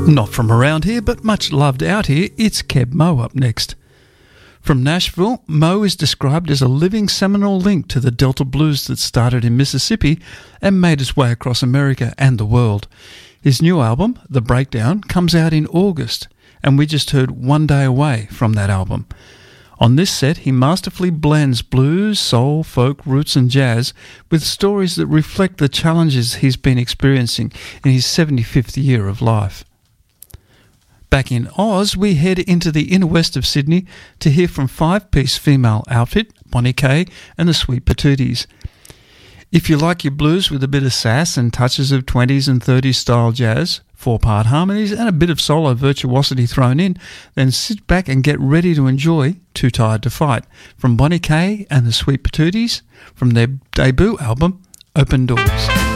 Not from around here, but much loved out here, it's Keb Mo up next. From Nashville, Mo is described as a living seminal link to the Delta blues that started in Mississippi and made its way across America and the world. His new album, The Breakdown, comes out in August, and we just heard One Day Away from that album. On this set, he masterfully blends blues, soul, folk, roots and jazz with stories that reflect the challenges he's been experiencing in his 75th year of life. Back in Oz, we head into the inner west of Sydney to hear from five-piece female outfit, Bonnie Kay and the Sweet Patooties. If you like your blues with a bit of sass and touches of 20s and 30s style jazz, four-part harmonies and a bit of solo virtuosity thrown in, then sit back and get ready to enjoy Too Tired to Fight from Bonnie Kay and the Sweet Patooties from their debut album, Open Doors.